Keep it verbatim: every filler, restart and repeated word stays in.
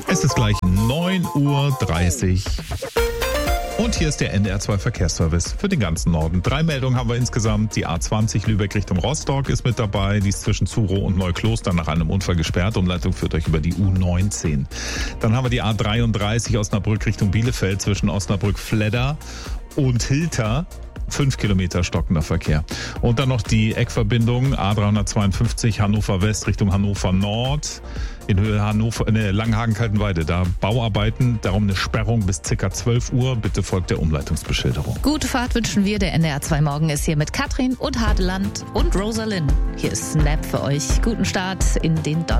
Es ist gleich neun Uhr dreißig. Und hier ist der N D R zwei Verkehrsservice für den ganzen Norden. Drei Meldungen haben wir insgesamt. Die A zwanzig Lübeck Richtung Rostock ist mit dabei. Die ist zwischen Zuro und Neukloster nach einem Unfall gesperrt. Umleitung führt euch über die U neunzehn. Dann haben wir die A dreiunddreißig Osnabrück Richtung Bielefeld zwischen Osnabrück-Fledder und Hilter. Fünf Kilometer stockender Verkehr. Und dann noch die Eckverbindung A dreihundertzweiundfünfzig Hannover West Richtung Hannover Nord. In Höhe Hannover, ne, Langenhagen-Kaltenweide. Da Bauarbeiten, darum eine Sperrung bis ca. zwölf Uhr. Bitte folgt der Umleitungsbeschilderung. Gute Fahrt wünschen wir. Der N D R zwei Morgen ist hier mit Katrin und Hadeland und Rosalind. Hier ist Snap für euch. Guten Start in den Donnerstag.